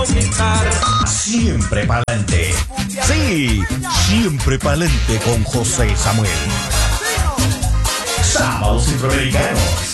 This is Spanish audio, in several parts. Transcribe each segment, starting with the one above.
Siempre pa'lante. Sí, siempre pa'lante con José Samuel. Sábados Centroamericanos.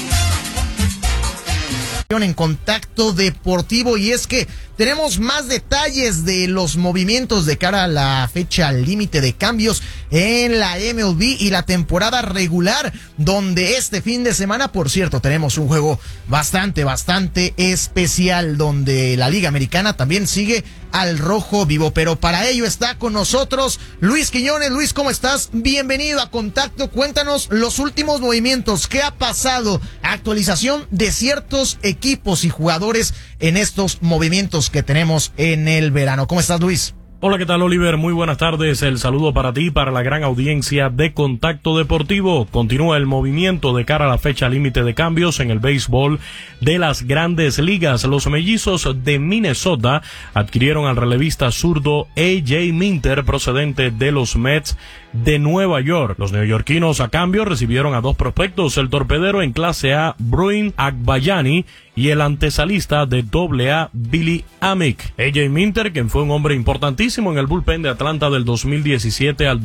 En Contacto Deportivo, y es que tenemos más detalles de los movimientos de cara a la fecha límite de cambios en la MLB y la temporada regular, donde este fin de semana, por cierto, tenemos un juego bastante especial, donde la Liga Americana también sigue al rojo vivo, pero para ello está con nosotros Luis Quiñones. Luis, ¿cómo estás? Bienvenido a Contacto. Cuéntanos los últimos movimientos, ¿qué ha pasado? Actualización de ciertos equipos y jugadores en estos movimientos que tenemos en el verano. ¿Cómo estás, Luis? Hola, ¿qué tal, Oliver? Muy buenas tardes. El saludo para ti y para la gran audiencia de Contacto Deportivo. Continúa el movimiento de cara a la fecha límite de cambios en el béisbol de las Grandes Ligas. Los Mellizos de Minnesota adquirieron al relevista zurdo A.J. Minter, procedente de los Mets de Nueva York. Los neoyorquinos a cambio recibieron a dos prospectos, el torpedero en clase A Bruin Agbayani y el antesalista de AA Billy Amick. A.J. Minter, quien fue un hombre importantísimo en el bullpen de Atlanta del 2017 al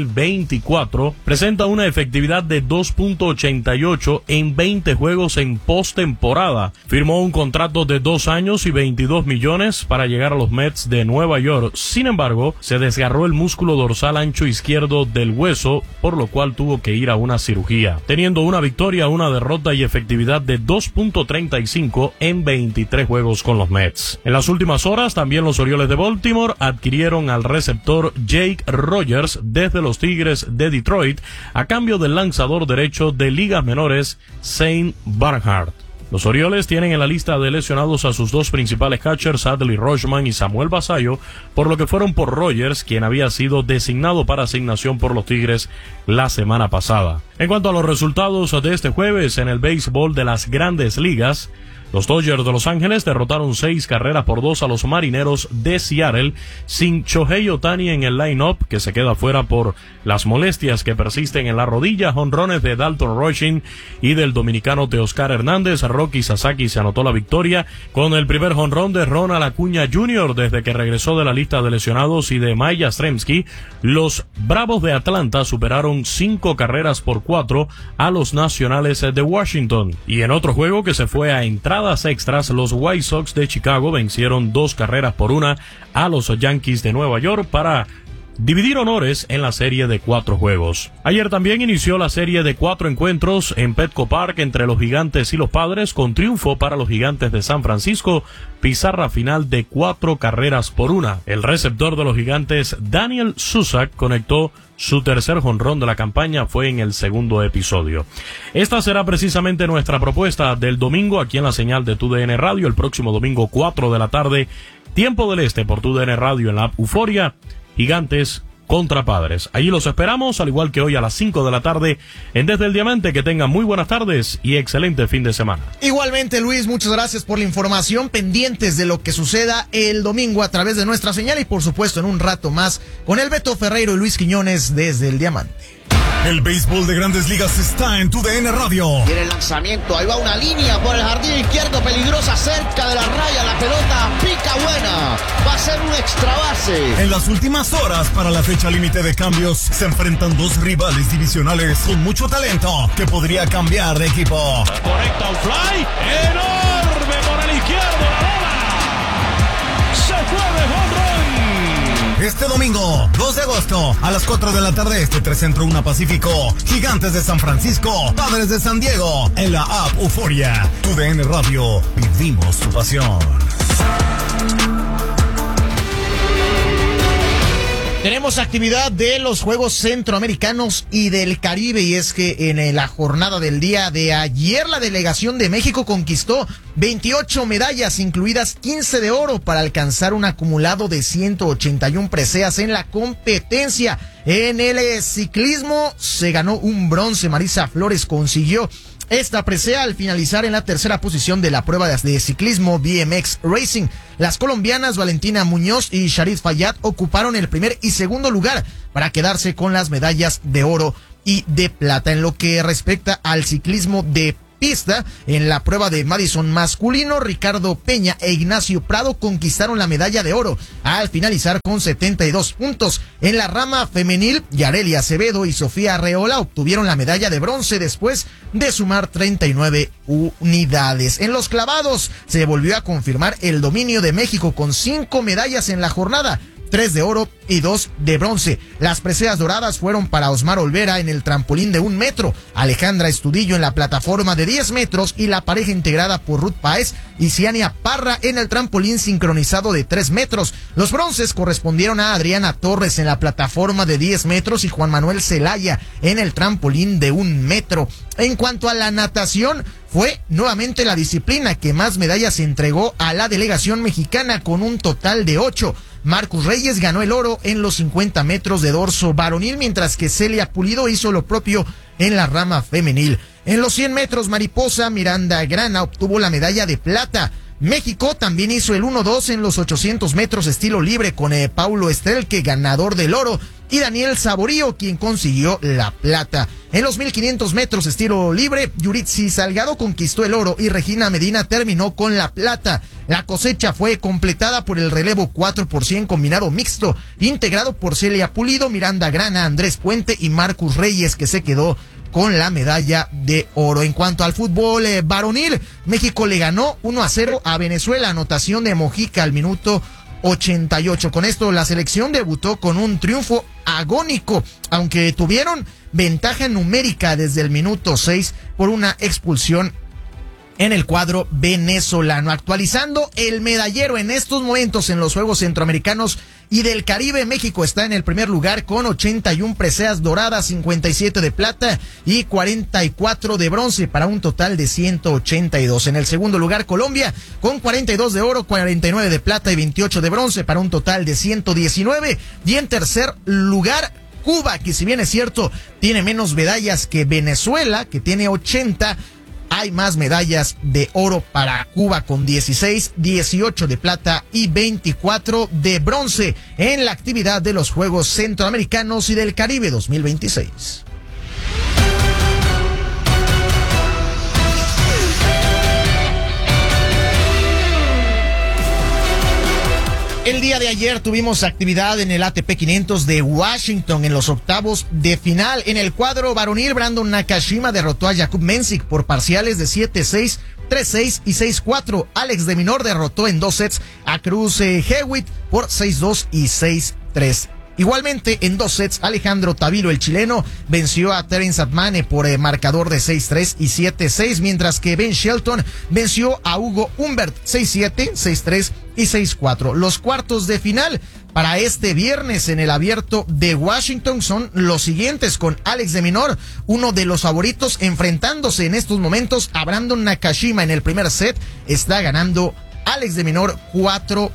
2024, presenta una efectividad de 2.88 en 20 juegos en postemporada. Firmó un contrato de 2 años y 22 millones para llegar a los Mets de Nueva York. Sin embargo, se desgarró el músculo dorsal ancho izquierdo del hueso, por lo cual tuvo que ir a una cirugía, teniendo una victoria, una derrota y efectividad de 2.35 en 23 juegos con los Mets. En las últimas horas, también los Orioles de Baltimore adquirieron al receptor Jake Rogers desde los Tigres de Detroit a cambio del lanzador derecho de ligas menores Shane Barnhart. Los Orioles tienen en la lista de lesionados a sus dos principales catchers, Adley Rutschman y Samuel Basallo, por lo que fueron por Rogers, quien había sido designado para asignación por los Tigres la semana pasada. En cuanto a los resultados de este jueves en el béisbol de las Grandes Ligas, los Dodgers de Los Ángeles derrotaron 6-2 a los Marineros de Seattle, sin Shohei Ohtani en el line-up, que se queda fuera por las molestias que persisten en la rodilla. Jonrones de Dalton Rushing y del dominicano Teoscar Hernández. Rocky Sasaki se anotó la victoria con el primer jonrón de Ronald Acuña Jr. desde que regresó de la lista de lesionados, y de Maya Yastrzemski. Los Bravos de Atlanta superaron 5-4 a los Nacionales de Washington. Y en otro juego que se fue a entradas extras, los White Sox de Chicago vencieron 2-1 a los Yankees de Nueva York para dividir honores en la serie de 4 juegos. Ayer también inició la serie de 4 encuentros en Petco Park entre los Gigantes y los Padres, con triunfo para los Gigantes de San Francisco, pizarra final de 4-1. El receptor de los Gigantes, Daniel Susak, conectó su tercer jonrón de la campaña, fue en el segundo episodio. Esta será precisamente nuestra propuesta del domingo aquí en la señal de TUDN Radio, el próximo domingo 4 de la tarde, tiempo del este, por TUDN Radio en la app Euforia. Gigantes contra Padres. Allí los esperamos, al igual que hoy a las 5 de la tarde en Desde el Diamante. Que tengan muy buenas tardes y excelente fin de semana. Igualmente, Luis, muchas gracias por la información. Pendientes de lo que suceda el domingo a través de nuestra señal, y por supuesto en un rato más con el Beto Ferreiro y Luis Quiñones desde el Diamante. El béisbol de Grandes Ligas está en TUDN Radio. Viene el lanzamiento, ahí va una línea por el jardín izquierdo, peligrosa, cerca de la raya, la pelota pica buena, va a ser un extra base. En las últimas horas para la fecha límite de cambios se enfrentan dos rivales divisionales con mucho talento que podría cambiar de equipo. Conecta un fly enorme por el izquierdo, la bola se fue de home run. Este domingo, 2 de agosto, a las 4 de la tarde este, 3 Centro, 1 Pacífico, Gigantes de San Francisco, Padres de San Diego, en la app Euforia. TUDN Radio, vivimos tu pasión. Tenemos actividad de los Juegos Centroamericanos y del Caribe, y es que en la jornada del día de ayer la delegación de México conquistó 28 medallas, incluidas 15 de oro, para alcanzar un acumulado de 181 preseas en la competencia. En el ciclismo se ganó un bronce. Marisa Flores consiguió esta presea al finalizar en la tercera posición de la prueba de ciclismo BMX Racing. Las colombianas Valentina Muñoz y Charit Fayad ocuparon el primer y segundo lugar para quedarse con las medallas de oro y de plata. En lo que respecta al ciclismo de pista. En la prueba de Madison masculino, Ricardo Peña e Ignacio Prado conquistaron la medalla de oro al finalizar con 72 puntos. En la rama femenil, Yareli Acevedo y Sofía Arreola obtuvieron la medalla de bronce después de sumar 39 unidades. En los clavados se volvió a confirmar el dominio de México con 5 medallas en la jornada, 3 de oro y 2 de bronce. Las preseas doradas fueron para Osmar Olvera en el trampolín de 1 metro, Alejandra Estudillo en la plataforma de 10 metros y la pareja integrada por Ruth Páez y Ciania Parra en el trampolín sincronizado de 3 metros. Los bronces correspondieron a Adriana Torres en la plataforma de 10 metros y Juan Manuel Zelaya en el trampolín de 1 metro. En cuanto a la natación, fue nuevamente la disciplina que más medallas entregó a la delegación mexicana con un total de 8. Marcus Reyes ganó el oro en los 50 metros de dorso varonil, mientras que Celia Pulido hizo lo propio en la rama femenil. En los 100 metros mariposa, Miranda Grana obtuvo la medalla de plata. México también hizo el 1-2 en los 800 metros estilo libre con Paulo Estrelque, ganador del oro, y Daniel Saborío, quien consiguió la plata. En los 1500 metros estilo libre, Yuritsi Salgado conquistó el oro y Regina Medina terminó con la plata. La cosecha fue completada por el relevo 4x100 combinado mixto, integrado por Celia Pulido, Miranda Grana, Andrés Puente y Marcus Reyes, que se quedó con la medalla de oro. En cuanto al fútbol varonil, México le ganó 1-0 a Venezuela, anotación de Mojica al minuto 88. Con esto la selección debutó con un triunfo agónico, aunque tuvieron ventaja numérica desde el minuto 6 por una expulsión en el cuadro venezolano. Actualizando el medallero en estos momentos en los Juegos Centroamericanos y del Caribe, México está en el primer lugar con 81 preseas doradas, 57 de plata y 44 de bronce para un total de 182. En el segundo lugar, Colombia con 42 de oro, 49 de plata y 28 de bronce para un total de 119. Y en tercer lugar, Cuba, que si bien es cierto tiene menos medallas que Venezuela, que tiene 80, hay más medallas de oro para Cuba con 16, 18 de plata y 24 de bronce en la actividad de los Juegos Centroamericanos y del Caribe 2026. El día de ayer tuvimos actividad en el ATP 500 de Washington en los octavos de final. En el cuadro varonil, Brandon Nakashima derrotó a Jakub Mensik por parciales de 7-6, 3-6 y 6-4. Alex de Minor derrotó en 2 sets a Cruz Hewitt por 6-2 y 6-3. Igualmente, en 2 sets, Alejandro Tavilo, el chileno, venció a Terence Atmane por marcador de 6-3 y 7-6, mientras que Ben Shelton venció a Hugo Humbert 6-7, 6-3 y 6-4. Los cuartos de final para este viernes en el Abierto de Washington son los siguientes, con Alex de Minor, uno de los favoritos, enfrentándose en estos momentos a Brandon Nakashima. En el primer set está ganando Alex de Minor 4-2,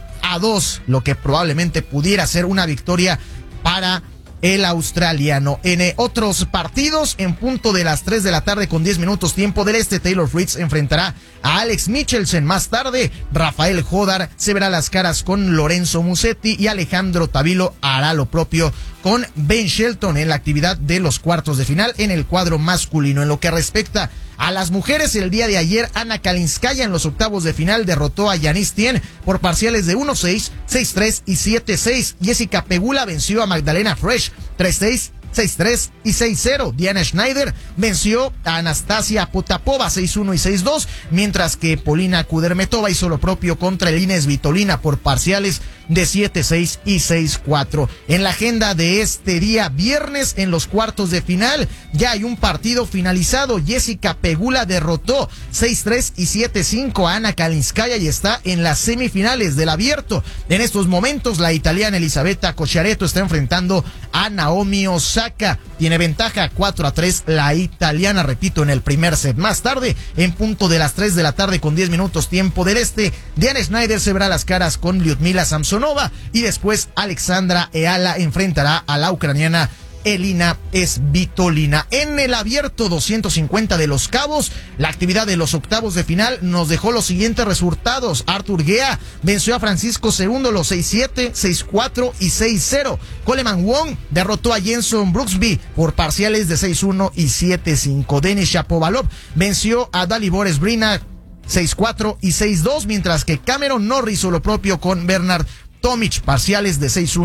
lo que probablemente pudiera ser una victoria para el australiano. En otros partidos, en punto de las 3 de la tarde con 10 minutos tiempo del este, Taylor Fritz enfrentará a Alex Michelsen. Más tarde, Rafael Jodar se verá las caras con Lorenzo Musetti y Alejandro Tavilo hará lo propio con Ben Shelton en la actividad de los cuartos de final en el cuadro masculino. En lo que respecta a las mujeres, el día de ayer, Ana Kalinskaya en los octavos de final derrotó a Yanis Tien por parciales de 1-6, 6-3 y 7-6. Jessica Pegula venció a Magdalena Fresh 3-6, 6-3 y 6-0. Diana Schneider venció a Anastasia Potapova 6-1 y 6-2, mientras que Polina Kudermetova hizo lo propio contra Elina Svitolina por parciales de 7-6 y 6-4. En la agenda de este día viernes, en los cuartos de final, ya hay un partido finalizado. Jessica Pegula derrotó 6-3 y 7-5 a Ana Kalinskaya y está en las semifinales del Abierto. En estos momentos, la italiana Elisabetta Cocciaretto está enfrentando a Naomi Osaka. Tiene ventaja 4-3 la italiana, repito, en el primer set. Más tarde, en punto de las 3 de la tarde con 10 minutos tiempo del este, Diana Schneider se verá las caras con Lyudmila Samsonova y después Alexandra Eala enfrentará a la ucraniana Elina Svitolina. En el abierto 250 de Los Cabos, la actividad de los octavos de final nos dejó los siguientes resultados. Arthur Gea venció a Francisco Cerúndolo 6-7, 6-4 y 6-0. Coleman Wong derrotó a Jenson Brooksby por parciales de 6-1 y 7-5. Denis Shapovalov venció a Dalibor Sbrina 6-4 y 6-2, mientras que Cameron Norrie hizo lo propio con Bernard Tomic, parciales de 6-1